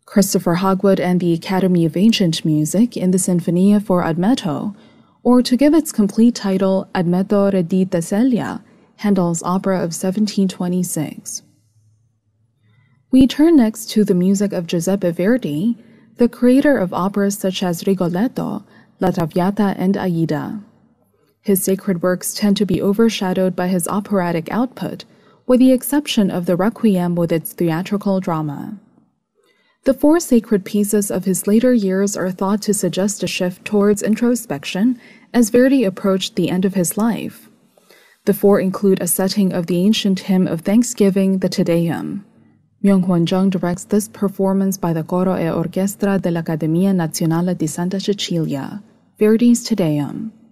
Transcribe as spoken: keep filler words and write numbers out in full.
Christopher Hogwood and the Academy of Ancient Music in the Sinfonia for Admeto, or to give its complete title, Admeto re di Teselia, Handel's opera of seventeen twenty-six. We turn next to the music of Giuseppe Verdi, the creator of operas such as Rigoletto, La Traviata, and Aida. His sacred works tend to be overshadowed by his operatic output, with the exception of the Requiem with its theatrical drama. The four sacred pieces of his later years are thought to suggest a shift towards introspection as Verdi approached the end of his life. The four include a setting of the ancient hymn of thanksgiving, the Te Deum. Myung-Hwan Jung directs this performance by the Coro e Orchestra dell'Accademia Nazionale di Santa Cecilia, Verdi's Te Deum.